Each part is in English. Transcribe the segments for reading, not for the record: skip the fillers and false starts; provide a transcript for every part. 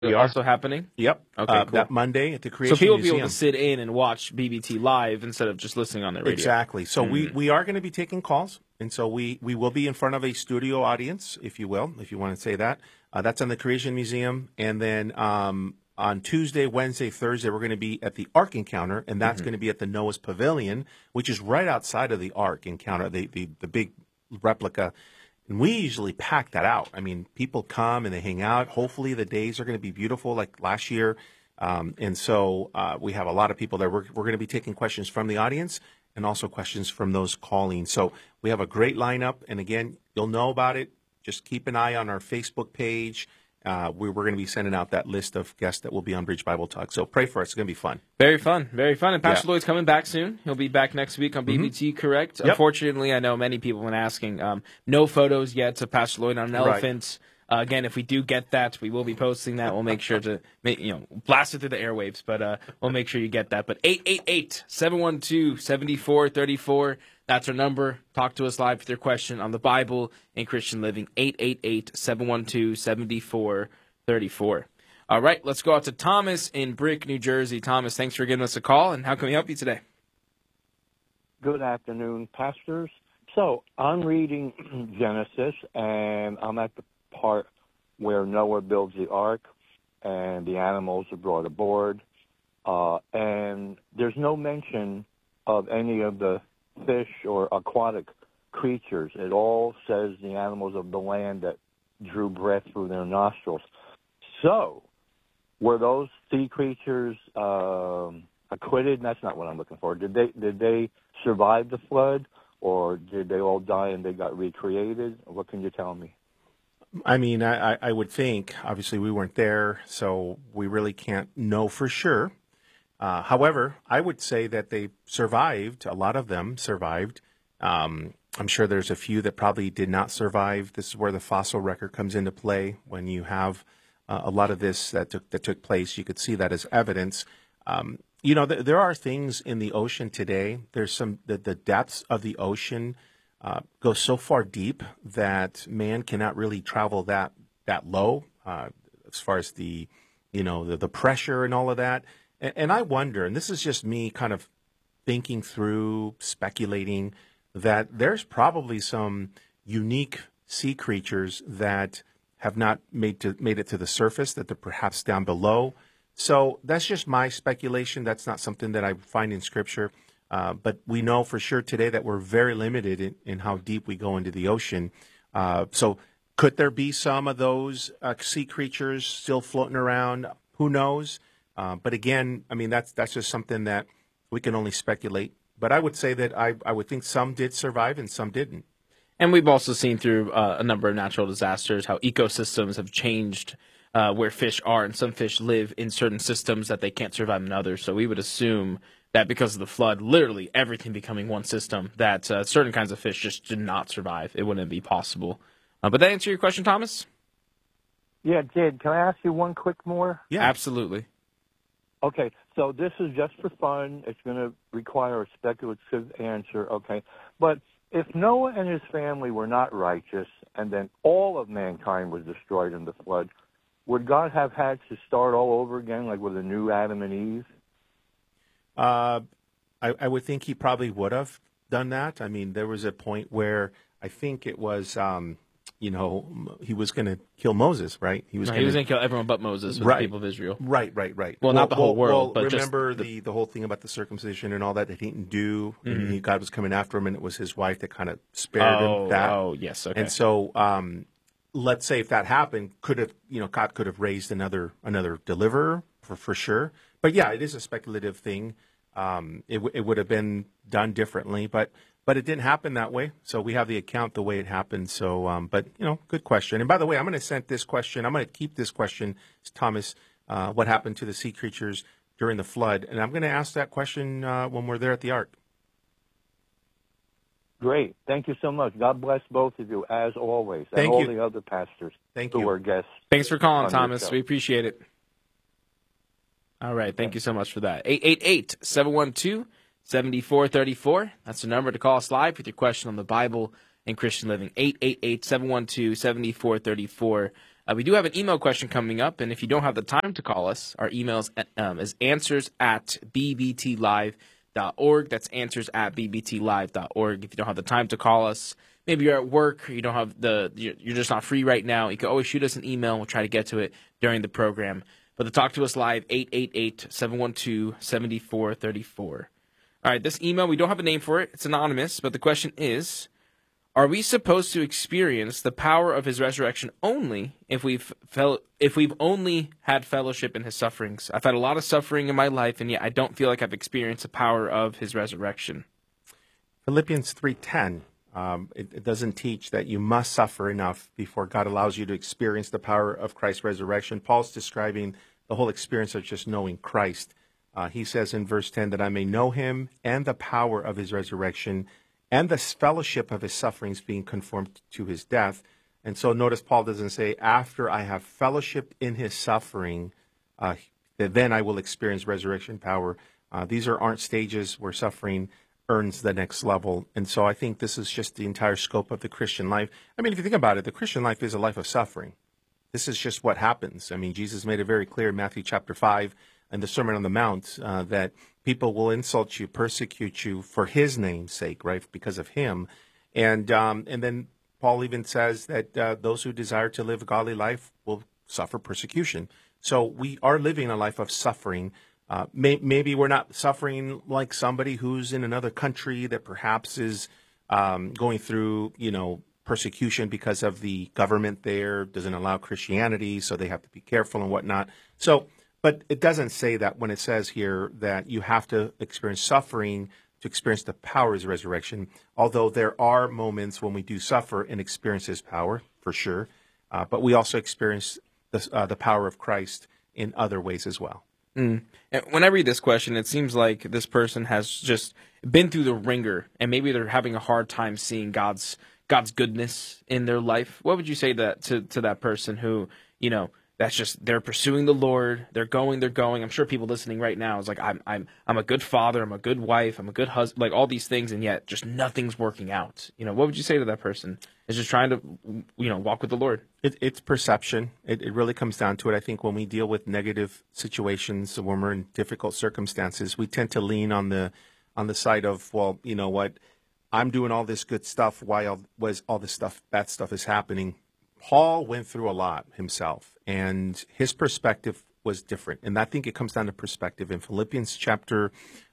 We are also happening? Yep. Okay, cool. That Monday at the Creation So people will Museum. be able to sit in and watch BBT live instead of just listening on the radio. Exactly. So we are going to be taking calls, and so we will be in front of a studio audience, if you will, if you want to say that. That's on the Creation Museum. And then on Tuesday, Wednesday, Thursday, we're going to be at the Ark Encounter, and that's going to be at the Noah's Pavilion, which is right outside of the Ark Encounter, the big replica. And we usually pack that out. I mean, people come and they hang out. Hopefully the days are going to be beautiful like last year. And so we have a lot of people there. We're going to be taking questions from the audience and also questions from those calling. So we have a great lineup. And again, you'll know about it. Just keep an eye on our Facebook page. We're going to be sending out that list of guests that will be on Bridge Bible Talk. So pray for us. It's going to be fun. Very fun. Very fun. And Pastor Lloyd's coming back soon. He'll be back next week on BBT, correct? Yep. Unfortunately, I know many people have been asking. No photos yet of Pastor Lloyd on an elephant. Again, if we do get that, we will be posting that. We'll make sure to blast it through the airwaves, but we'll make sure you get that. But 888-712-7434. That's our number. Talk to us live with your question on the Bible and Christian living. 888-712-7434. All right, let's go out to Thomas in Brick, New Jersey. Thomas, thanks for giving us a call, and how can we help you today? Good afternoon, pastors. So I'm reading Genesis, and I'm at the part where Noah builds the ark, and the animals are brought aboard, and there's no mention of any of the fish or aquatic creatures. It all says the animals of the land that drew breath through their nostrils. So, were those sea creatures acquitted? That's not what I'm looking for. Did they survive the flood, or did they all die and they got recreated? What can you tell me? I mean, I would think, obviously we weren't there, so we really can't know for sure. However, I would say that they survived. A lot of them survived. I'm sure there's a few that probably did not survive. This is where the fossil record comes into play. When you have a lot of this that took place, you could see that as evidence. There are things in the ocean today. There's the depths of the ocean go so far deep that man cannot really travel that low as far as the pressure and all of that. And I wonder, and this is just me kind of thinking through, speculating, that there's probably some unique sea creatures that have not made it to the surface, that they're perhaps down below. So that's just my speculation. That's not something that I find in Scripture. But we know for sure today that we're very limited in how deep we go into the ocean. So could there be some of those sea creatures still floating around? Who knows? But again, I mean, that's just something that we can only speculate. But I would say that I would think some did survive and some didn't. And we've also seen through a number of natural disasters how ecosystems have changed where fish are, and some fish live in certain systems that they can't survive in others. So we would assume that because of the flood, literally everything becoming one system, that certain kinds of fish just did not survive. It wouldn't be possible. But that answer your question, Thomas? Yeah, it did. Can I ask you one quick more? Yeah, absolutely. Okay, so this is just for fun. It's going to require a speculative answer, okay? But if Noah and his family were not righteous and then all of mankind was destroyed in the flood, would God have had to start all over again, like with a new Adam and Eve? I would think he probably would have done that. I mean, there was a point where I think it was he was going to kill Moses, right? He was going to kill everyone but Moses, the people of Israel. Right. Well, not the whole world, but remember the whole thing about the circumcision and all that he didn't do. Mm-hmm. And God was coming after him, and it was his wife that kind of spared him that. Oh, yes, okay. And so, let's say if that happened, God could have raised another deliverer for sure. But yeah, it is a speculative thing. It would have been done differently, but it didn't happen that way. So we have the account the way it happened. So, but good question. And by the way, I'm going to send this question. I'm going to keep this question, Thomas. What happened to the sea creatures during the flood? And I'm going to ask that question when we're there at the Ark. Great. Thank you so much. God bless both of you, as always, and Thank all you. the other pastors Thank who you. were guests. Thanks for calling, Thomas. We appreciate it. All right. Thank you so much for that. 888-712-7434. That's the number to call us live with your question on the Bible and Christian living. 888-712-7434. We do have an email question coming up, and if you don't have the time to call us, our email is answers@bbtlive.org. That's answers@bbtlive.org. If you don't have the time to call us, maybe you're at work, or you don't have you're just not free right now, you can always shoot us an email. We'll try to get to it during the program. But to talk to us live, 888-712-7434. All right, this email, we don't have a name for it. It's anonymous, but the question is, are we supposed to experience the power of his resurrection only if we've only had fellowship in his sufferings? I've had a lot of suffering in my life, and yet I don't feel like I've experienced the power of his resurrection. Philippians 3:10, it doesn't teach that you must suffer enough before God allows you to experience the power of Christ's resurrection. Paul's describing the whole experience of just knowing Christ. He says in verse 10 that I may know him and the power of his resurrection and the fellowship of his sufferings, being conformed to his death. And so notice Paul doesn't say, after I have fellowshiped in his suffering, that then I will experience resurrection power. These aren't stages where suffering earns the next level. And so I think this is just the entire scope of the Christian life. I mean, if you think about it, the Christian life is a life of suffering. This is just what happens. I mean, Jesus made it very clear in Matthew chapter 5 and the Sermon on the Mount that people will insult you, persecute you for his name's sake, right, because of him. And then Paul even says that those who desire to live a godly life will suffer persecution. So we are living a life of suffering. Maybe we're not suffering like somebody who's in another country that perhaps is going through, persecution because of the government there doesn't allow Christianity, so they have to be careful and whatnot. But it doesn't say that when it says here that you have to experience suffering to experience the power of his resurrection, although there are moments when we do suffer and experience his power, for sure. But we also experience the power of Christ in other ways as well. And when I read this question, it seems like this person has just been through the ringer, and maybe they're having a hard time seeing God's goodness in their life. What would you say to that person who, that's just, they're pursuing the Lord, they're going. I'm sure people listening right now is like, I'm a good father, I'm a good wife, I'm a good husband, like all these things, and yet just nothing's working out. What would you say to that person? Is just trying to, walk with the Lord. It's perception. It really comes down to it. I think when we deal with negative situations, when we're in difficult circumstances, we tend to lean on the side of, well, you know what, I'm doing all this good stuff. Why was all this bad stuff is happening? Paul went through a lot himself, and his perspective was different. And I think it comes down to perspective. In Philippians chapter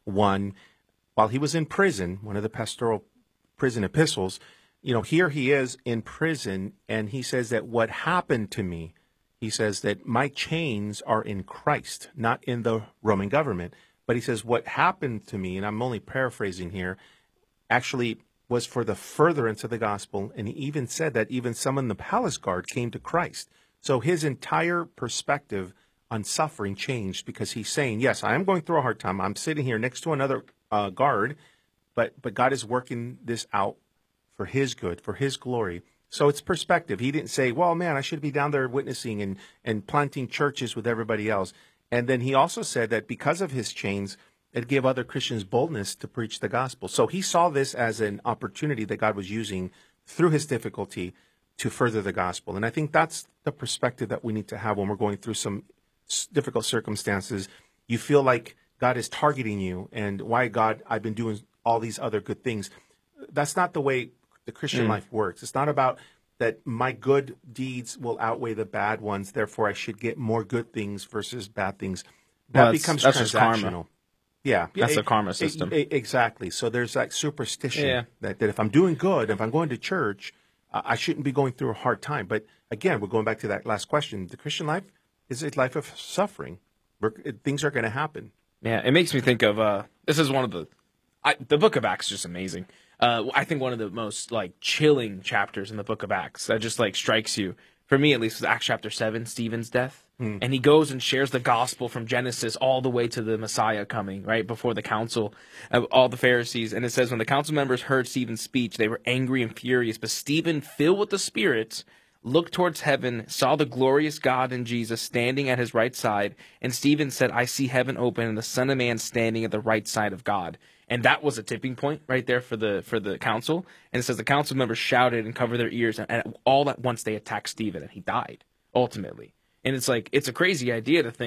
1, while he was in prison, one of the pastoral prison epistles, here he is in prison, and he says that what happened to me, he says that my chains are in Christ, not in the Roman government. But he says what happened to me, and I'm only paraphrasing here, actually was for the furtherance of the gospel. And he even said that even some in the palace guard came to Christ. So his entire perspective on suffering changed, because he's saying, yes, I am going through a hard time. I'm sitting here next to another guard, but God is working this out for his good, for his glory. So it's perspective. He didn't say, well, man, I should be down there witnessing and planting churches with everybody else. And then he also said that because of his chains, it gave other Christians boldness to preach the gospel. So he saw this as an opportunity that God was using through his difficulty to further the gospel. And I think that's the perspective that we need to have when we're going through some difficult circumstances. You feel like God is targeting you, and why, God, I've been doing all these other good things. That's not the way the Christian life works. It's not about that my good deeds will outweigh the bad ones, therefore I should get more good things versus bad things. That becomes that's just transactional. Karma. Yeah, that's a karma system. Exactly. So there's that superstition that if I'm doing good, if I'm going to church, I shouldn't be going through a hard time. But again, we're going back to that last question. The Christian life is a life of suffering. Things are going to happen. Yeah, it makes me think of this is one of the Book of Acts is just amazing. I think one of the most chilling chapters in the Book of Acts that just strikes you, for me at least, was Acts chapter 7, Stephen's death. And he goes and shares the gospel from Genesis all the way to the Messiah coming, right, before the council of all the Pharisees. And it says, when the council members heard Stephen's speech, they were angry and furious. But Stephen, filled with the Spirit, looked towards heaven, saw the glorious God and Jesus standing at his right side. And Stephen said, I see heaven open and the Son of Man standing at the right side of God. And that was a tipping point right there for the council. And it says the council members shouted and covered their ears. And all at once they attacked Stephen, and he died. ultimately. And it's like, it's a crazy idea to think